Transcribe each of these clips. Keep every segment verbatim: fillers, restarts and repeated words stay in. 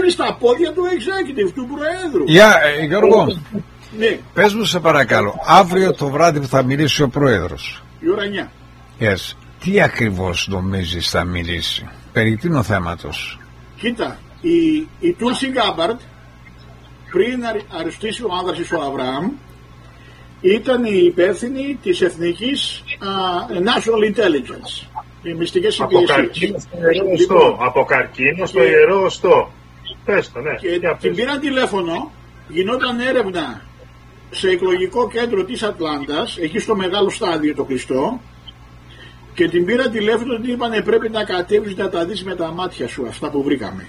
πεθαίνει στα πόδια του executive, του Προέδρου. Γεια, yeah, Γιώργο, ναι. Πες μου σε παρακαλώ, αύριο το βράδυ που θα μιλήσει ο Πρόεδρος, η ώρα εννιά. Yes. Τι ακριβώς νομίζεις θα μιλήσει, περί τίνο θέματος? Κοίτα, η, η Tulsi Gabbard, πριν αρεστήσει ο άνδρας ο Αβραάμ, ήταν η υπεύθυνη της Εθνικής uh, National Intelligence, οι μυστικές υπηρεσίες. Λοιπόν, από καρκίνο στο ιερό οστό. Πες το, ναι. Και την πήραν τηλέφωνο, γινόταν έρευνα σε εκλογικό κέντρο της Ατλάντας, εκεί στο μεγάλο στάδιο το κλειστό, και την πήραν τηλέφωνο και την είπανε πρέπει να κατέβεις να τα δεις με τα μάτια σου αυτά που βρήκαμε.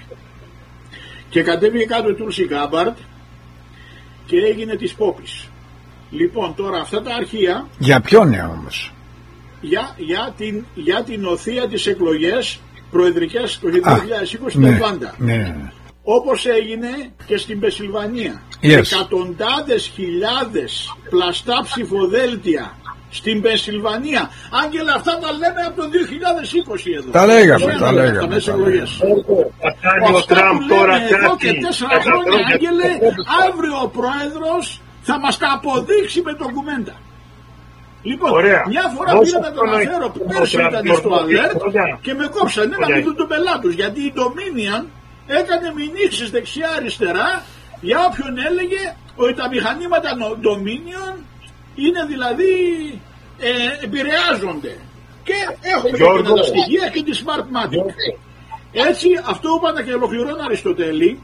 Και κατέβηκε κάτω η Tulsi Gabbard και έγινε της πόπης. Λοιπόν, τώρα αυτά τα αρχεία... Για ποιον είναι όμως? Για, για, την, για την οθεία της εκλογές προεδρικές το δύο χιλιάδες είκοσι ναι, στην Ατλάντα. Ναι, ναι. Όπως έγινε και στην Πενσιλβανία. Yes. Εκατοντάδες χιλιάδες πλαστά ψηφοδέλτια στην Πενσιλβανία. Άγγελα, αυτά τα λέμε από το δύο χιλιάδες είκοσι εδώ. Τα λέγαμε, τα λέγαμε. Τα εκλογές. Θα κάνει ο Τραμπ τώρα εδώ κάτι. Και τέσσερα χρόνια, Άγγελε, αύριο ο Πρόεδρος θα μας τα αποδείξει με ντοκουμέντα. Λοιπόν, ωραία. Μια φορά πήρα να τον αναφέρω, πέρσι ήταν στο alert και με κόψανε να μην δουν τον πελάτους, γιατί η Dominion έκανε μηνύξεις δεξιά-αριστερά για όποιον έλεγε ότι τα μηχανήματα Dominion είναι δηλαδή ε, επηρεάζονται. Και έχουμε και τα στοιχεία και τη Smartmatic. Έτσι, αυτό που είπα και ολοκληρώνω, Αριστοτέλη,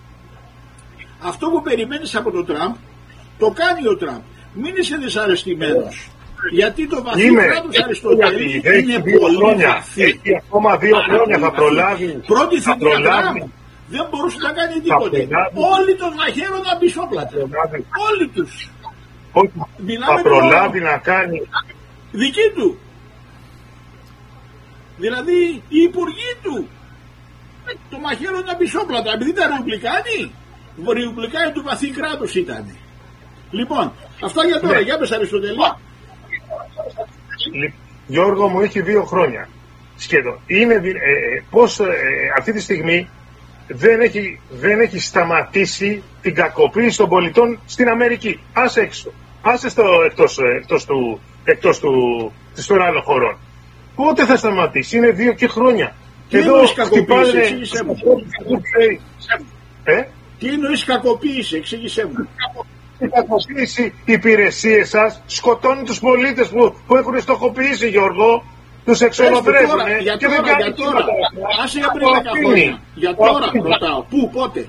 αυτό που περιμένεις από τον Τραμπ, το κάνει ο Τραμπ. Μην είσαι δυσαρεστημένος. Γιατί το βαθύ κράτος, Αριστοτέλη, είναι πολύ βαθύ. Έχει ακόμα δύο χρόνια, θα προλάβει. Πρώτη θητεία Τραμπ δεν μπορούσε να κάνει τίποτε. Όλοι τον μαχαίρον αμπισόπλατα. Όλοι τους. Θα προλάβει να κάνει. Δική του. Δηλαδή οι υπουργοί του. Το μαχαίρον αμπισόπλατα. Επειδή ήταν Ρεπουμπλικάνοι. Ρεπουμπλικάνοι του βαθύ κράτους ήταν. Λοιπόν, αυτά για τώρα. Για πες, Αριστοτέλη. Γιώργο μου, έχει δύο χρόνια σχεδόν. Είναι, ε, πώς ε, αυτή τη στιγμή δεν έχει, δεν έχει σταματήσει την κακοποίηση των πολιτών στην Αμερική. Άσε έξω. Άσε στο, εκτός, εκτός, του, εκτός του, των άλλων χωρών. Πότε θα σταματήσει? Είναι δύο και χρόνια. Τι εννοείς κακοποίηση? Εξήγησέ μου. Ε? Τι εννοείς κακοποίηση? Εξήγησέ μου. Η κακοποίηση, οι υπηρεσίες σας σκοτώνουν τους πολίτες που, που έχουν στοχοποιήσει, Γιώργο. Τους εξολοθρεύουν για και τώρα, δεν για τώρα. Άσε για πριν δέκα χρόνια. Για τώρα ρωτάω. Πού, πότε?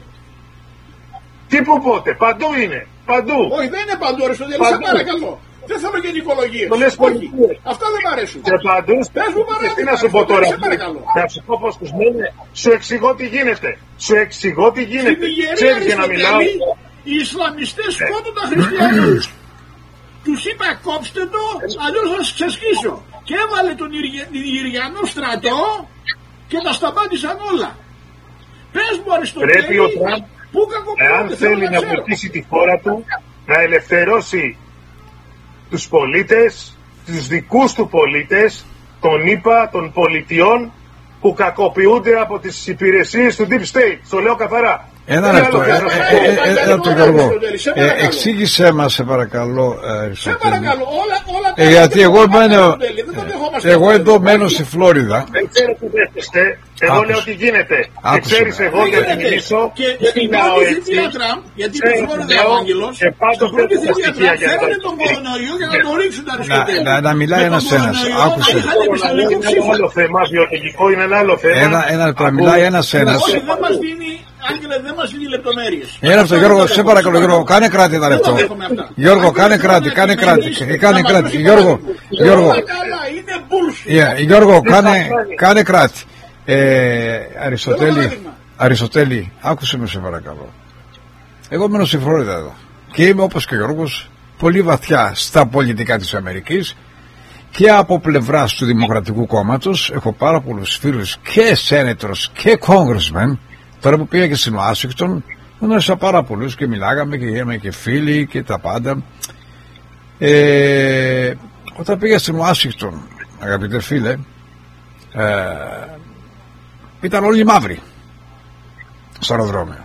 Τι που πότε? Παντού είναι. Παντού. Όχι, δεν είναι παντού, Αριστοτέλη, σε παρακαλώ. Δεν θέλω γενικολογίες. Πολλές πολιτείες. Αυτά δεν μ' αρέσουν. Και παντού. Πες μου παράδειγμα. Τι να σου πω τώρα? Σε παρακαλώ. Να σου πω πώς τους λένε. Σου εξηγώ τι γίνεται. Σου εξηγώ τι γίνεται. Ξέρεις για να μιλάω. Οι Ισλαμιστές σκότωναν χριστιανούς. Τους είπα κόψτε το, αλλιώς θα σας ξεσκίσω. Και έβαλε τον Ιριανό στρατό και τα σταμάτησαν όλα. Πες μου, Αριστοτέλη, πρέπει ο Τραμπ, πού κακοποιούνται? εάν θέλει να βοηθήσει τη χώρα του, να ελευθερώσει τους πολίτες, τους δικούς του πολίτες, τον ΗΠΑ, των πολιτιών, που κακοποιούνται από τις υπηρεσίες του Deep State. Το λέω καθαρά. Ένα λεπτό, ένα το Γιώργο. Εξήγησέ μας, σε παρακαλώ, σε παρακαλώ, όλα, όλα τα γιατί εγώ μένω, εγώ εδώ μένω στη Φλόριδα. Δεν ξέρω τι δέχεστε, εγώ λέω τι γίνεται. Και ξέρεις εγώ για να μιλήσω, και στην πρώτη θητεία Τραμπ, γιατί η Φλόριδα ο Άγγελος, στην πρώτη θητεία Τραμπ φέρανε τον κορονοϊό για να το ρίξουν τα Αριστοτέλη. Να μιλάει ένας ένας, άκουσε. Είναι άλλο θέμα, βιολογικό είναι ένα άλλο θέμα. Ένα λεπτό, να μιλάει ένας ένας. Όχι, δεν μας δίνει, Άγγελε, δεν μας δίνει λεπτομέρειες. Ένα λεπτό, Γιώργο, σε παρακαλώ, Γιώργο, κάνε κράτη ένα λεπτό. Γιώργο, κάνε κράτη, κάνε κράτη, κάνε κράτη. Γιώργο, Γιώργο, Γιώργο, κάνε, κάνε κράτη. Ε, Αριστοτέλη, Αριστοτέλη, άκουσε με σε παρακαλώ. Εγώ μένω στη Φλόριδα εδώ και είμαι όπως και ο Γιώργος πολύ βαθιά στα πολιτικά της Αμερικής και από πλευράς του Δημοκρατικού Κόμματος. Έχω πάρα πολλούς φίλους και senators και congressmen. Τώρα που πήγα και στην Ουάσιγκτον γνώρισα πάρα πολλούς και μιλάγαμε και γίναμε και φίλοι και τα πάντα. Ε, όταν πήγα στην Ουάσιγκτον, αγαπητέ φίλε, ε, ήταν όλοι μαύροι στο αεροδρόμιο.